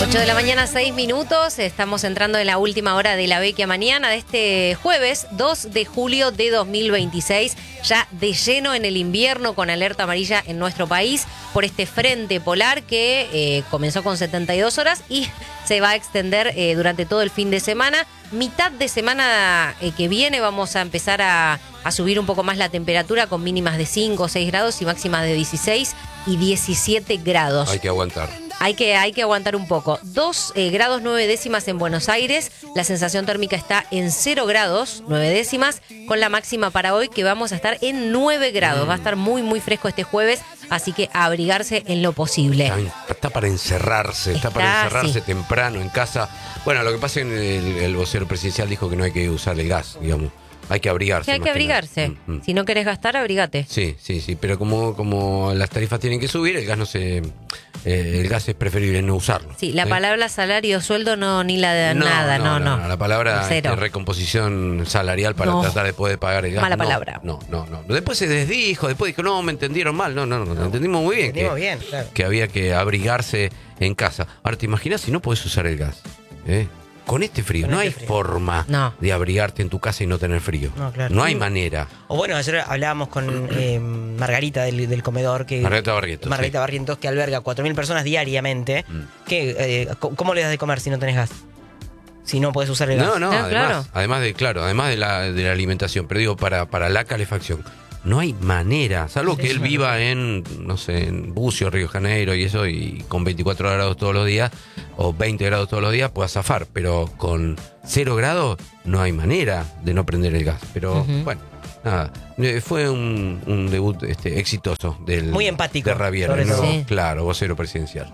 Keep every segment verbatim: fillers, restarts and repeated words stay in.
ocho de la mañana, seis minutos. Estamos entrando en la última hora de la Vecchia Mañana de este jueves dos de julio de dos mil veintiséis. Ya de lleno en el invierno, con alerta amarilla en nuestro país por este frente polar que eh, comenzó con setenta y dos horas y se va a extender eh, durante todo el fin de semana. Mitad de semana eh, que viene vamos a empezar a, a subir un poco más la temperatura, con mínimas de cinco o seis grados y máximas de dieciséis y diecisiete grados. Hay que aguantar. Hay que, hay que aguantar un poco. dos eh, grados nueve décimas en Buenos Aires. La sensación térmica está en cero grados nueve décimas, con la máxima para hoy que vamos a estar en nueve grados. Mm. Va a estar muy, muy fresco este jueves, así que a abrigarse en lo posible. Está, está para encerrarse, está, está para encerrarse sí. temprano en casa. Bueno, lo que pasa es que el, el vocero presidencial dijo que no hay que usar el gas, digamos. Hay que abrigarse. Que hay que abrigarse. Mm, mm. Si no querés gastar, abrigate. Sí, sí, sí. Pero como, como las tarifas tienen que subir, el gas no se, eh, el gas es preferible no usarlo. Sí, la ¿sí? palabra salario, sueldo, no, ni la de no, nada, no, no, no. no. no. La palabra este, recomposición salarial para no. tratar de poder pagar el gas. Mala no, palabra. No, no, no. Después se desdijo, después dijo, no, me entendieron mal. No, no, no, no. entendimos muy bien. Entendimos que, bien, claro. que había que abrigarse en casa. Ahora, ¿te imaginas si no podés usar el gas? ¿Eh? Con este frío, Con no este hay frío. forma no. de abrigarte en tu casa y no tener frío. No, claro. No hay manera. O bueno, ayer hablábamos con eh, Margarita del, del comedor. que Margarita Barrientos. Margarita sí. Barrientos, que alberga cuatro mil personas diariamente. Mm. Que, eh, ¿Cómo le das de comer si no tenés gas? Si no podés usar el gas. No, no, ah, además, claro. además de, claro, además de la, de la alimentación. Pero digo, para, para la calefacción. No hay manera, salvo sí, que él viva en, no sé, en Bucio, Río de Janeiro y eso, y con veinticuatro grados todos los días, o veinte grados todos los días, pueda zafar, pero con cero grados no hay manera de no prender el gas. Pero uh-huh. bueno, nada, fue un, un debut este, exitoso del Muy empático, de Ravier, ¿no? sí. Claro, vocero presidencial.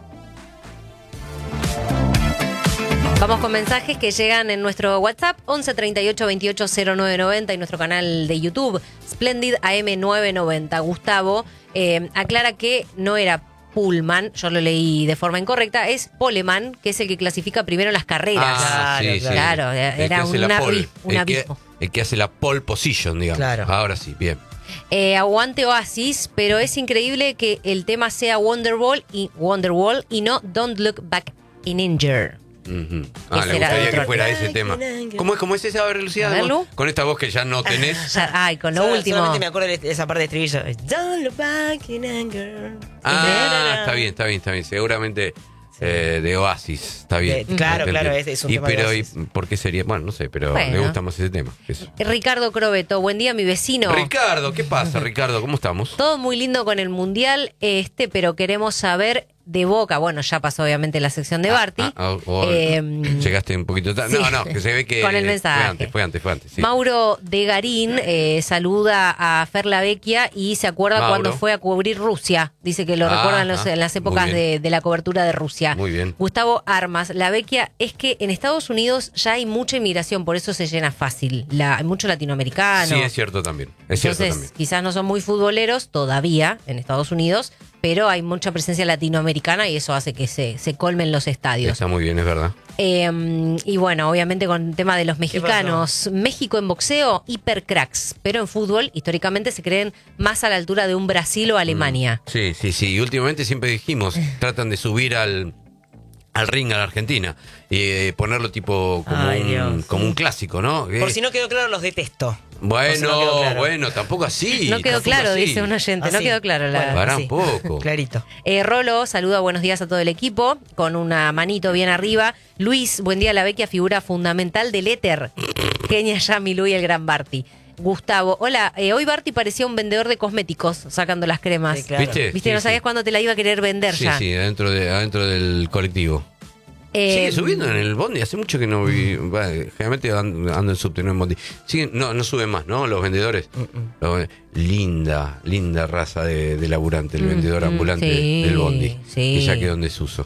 Vamos con mensajes que llegan en nuestro WhatsApp, once treinta y ocho veintiocho cero nueve noventa, y nuestro canal de YouTube, Splendid A M nueve noventa. Gustavo eh, aclara que no era Pullman, yo lo leí de forma incorrecta, es Poleman, que es el que clasifica primero las carreras. Ah, claro, sí, sí. claro, era un, abri, un el abismo. Que, el que hace la pole position, digamos. Claro. Ahora sí, bien. Eh, aguante Oasis, pero es increíble que el tema sea Wonderwall y, Wonderwall y no Don't Look Back in Anger. Uh-huh. Ah, le gustaría que fuera ese tema. ¿Cómo es, cómo es esa velocidad? Con esta voz que ya no tenés. Ya, ay, con lo Solo, último. Solamente me acuerdo de esa parte de estribillo. Don't look back in anger. Ah, está bien, está bien, está bien. Seguramente eh, de Oasis, está bien. De, claro, claro, es, es un y, tema pero, de ¿y por qué sería? Bueno, no sé, pero bueno. le gusta más ese tema. Eso. Ricardo Crobeto, buen día, mi vecino. Ricardo, ¿qué pasa, Ricardo? ¿Cómo estamos? Todo muy lindo con el Mundial, este, pero queremos saber de Boca. Bueno, ya pasó obviamente la sección de Barty. Ah, ah, oh, eh, llegaste un poquito tarde. Sí. No, no, que se ve que con el mensaje. Fue antes, fue antes, fue antes. Sí. Mauro de Garín eh, saluda a Fer La Vecchia y se acuerda Mauro. cuando fue a cubrir Rusia. Dice que lo ah, recuerdan los, en las épocas de, de la cobertura de Rusia. Muy bien. Gustavo Armas, La Vecchia, es que en Estados Unidos ya hay mucha inmigración, por eso se llena fácil. La, hay mucho latinoamericano. Sí, es cierto también. Es Entonces, cierto también. Quizás no son muy futboleros todavía en Estados Unidos, pero hay mucha presencia latinoamericana y eso hace que se, se colmen los estadios. Está muy bien, es verdad. Eh, y bueno, obviamente con el tema de los mexicanos, México en boxeo, hipercracks, pero en fútbol históricamente se creen más a la altura de un Brasil o Alemania. Mm, sí, sí, sí. Y últimamente siempre dijimos, tratan de subir al... al ring a la Argentina y eh, ponerlo tipo como, Ay, un, Dios, como sí. un clásico, ¿no? Por si no quedó claro, los detesto. Bueno, si no claro. bueno, tampoco así. No quedó claro, así. dice un oyente, Ah, no sí. quedó claro. La, Bueno, Pará sí. un poco. Clarito. Eh, Rolo, saluda, buenos días a todo el equipo, con una manito bien arriba. Luis, buen día, La Vecchia, figura fundamental del éter. Kenia Yamilu y el gran Barty. Gustavo, hola, eh, hoy Barty parecía un vendedor de cosméticos sacando las cremas. Sí, claro. ¿Viste? ¿Viste? Sí, no sabías sí. cuándo te la iba a querer vender Sí, ya. sí, adentro, de, adentro del colectivo. Eh, Sigue subiendo en el bondi, hace mucho que no vi. Bueno, generalmente ando, ando en subte, no en bondi. Sigue, no, no suben más, ¿no? Los vendedores. Mm-mm. Los, linda, linda raza de, de laburante, el Mm, vendedor ambulante sí, del bondi. sí. Que ya quedó en desuso.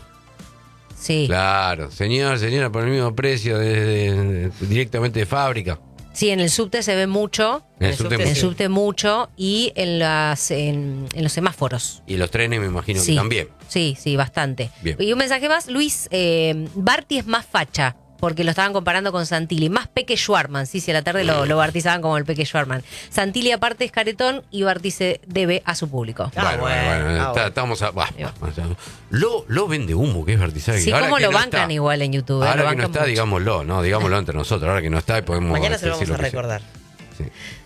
Sí. Claro, señor, señora, por el mismo precio, desde, de, directamente de fábrica. Sí, en el subte se ve mucho. En el el subte subte En el mucho. subte mucho y en las en, en los semáforos. Y los trenes me imagino Sí. que también. Sí, sí, bastante. Bien. Y un mensaje más, Luis, eh, Barty es más facha. porque lo estaban comparando con Santilli. Más Peque Schwarman, sí, sí, a la tarde lo, lo bautizaban como el Peque Schwarman. Santilli aparte es caretón y Barty se debe a su público. Ah, bueno, bueno, bueno, bueno, ah, está- bueno. estamos a. bah, bah, bah, lo, lo vende humo, que es Bertizaghi. Sí, Ahora cómo que lo no bancan está- igual en YouTube. eh, Ahora lo que no bancan está, mucho. digámoslo, ¿no? Digámoslo entre nosotros. Ahora que no está, podemos. Mañana se lo decir vamos a que sea. recordar. Sí.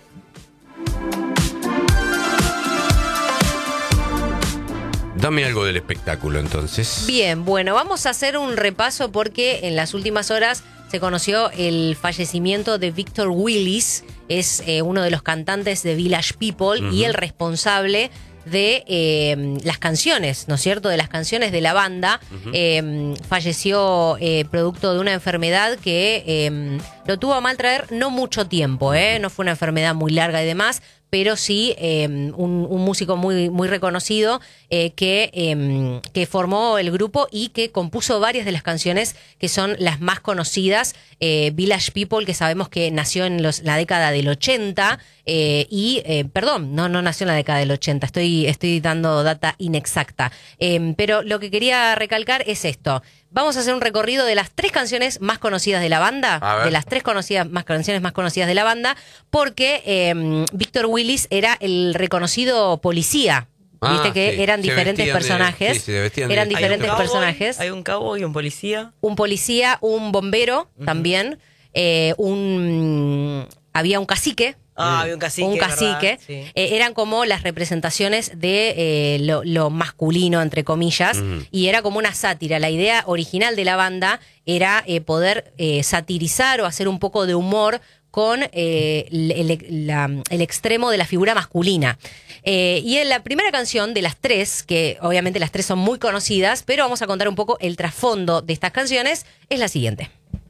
Dame algo del espectáculo, entonces. Bien, bueno, vamos a hacer un repaso porque en las últimas horas se conoció el fallecimiento de Victor Willis, es eh, uno de los cantantes de Village People Ujú. y el responsable de eh, las canciones, ¿no es cierto? De las canciones de la banda. Ujú. Eh, falleció eh, producto de una enfermedad que eh, lo tuvo a mal traer no mucho tiempo, ¿eh? No fue una enfermedad muy larga y demás, pero sí eh, un, un músico muy, muy reconocido eh, que, eh, que formó el grupo y que compuso varias de las canciones que son las más conocidas. Eh, Village People, que sabemos que nació en los, la década del ochenta, eh, y, eh, perdón, no, no nació en la década del ochenta, estoy, estoy dando data inexacta. Eh, pero lo que quería recalcar es esto. Vamos a hacer un recorrido de las tres canciones más conocidas de la banda, A ver. de las tres conocidas, más canciones más conocidas de la banda, porque eh, Victor Willis era el reconocido policía. Ah, Viste que sí. eran Se diferentes vestían de- personajes. sí, sí, se vestían de- eran Hay un diferentes cowboy, personajes. Hay un cabo y un policía. Un policía, un bombero también, eh, un había un cacique. Ah, Mm. había un cacique. un ¿verdad? cacique, Sí. eh, eran como las representaciones de eh, lo, lo masculino, entre comillas, Ujú. y era como una sátira. La idea original de la banda era eh, poder eh, satirizar o hacer un poco de humor con eh, el, el- la- el extremo de la figura masculina. Eh, y en la primera canción de las tres, que obviamente las tres son muy conocidas, pero vamos a contar un poco el trasfondo de estas canciones, es la siguiente.